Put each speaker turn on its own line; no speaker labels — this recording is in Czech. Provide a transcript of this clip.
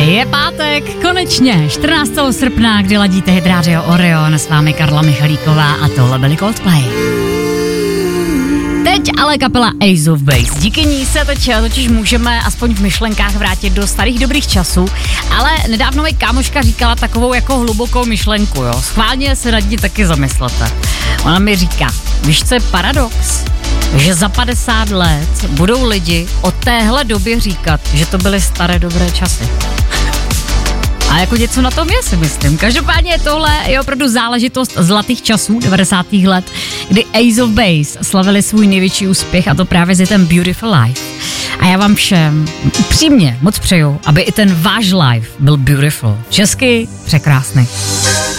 Je pátek, konečně, 14. srpna, kdy ladíte Hit Radio Orion, s vámi Karla Michalíková a tohle byli Coldplay. Teď ale kapela Ace of Base. Díky ní se teď totiž můžeme aspoň v myšlenkách vrátit do starých dobrých časů, ale nedávno mi kámoška říkala takovou jako hlubokou myšlenku, jo. Schválně se nad ní taky zamyslete. Ona mi říká, víš, co je paradox? Že za 50 let budou lidi o téhle době říkat, že to byly staré dobré časy. A jako něco na tom je, si myslím. Každopádně tohle je opravdu záležitost zlatých časů 90. let, kdy Ace of Base slavili svůj největší úspěch, a to právě s hitem Beautiful Life. A já vám všem upřímně moc přeju, aby i ten váš life byl beautiful. Česky překrásný.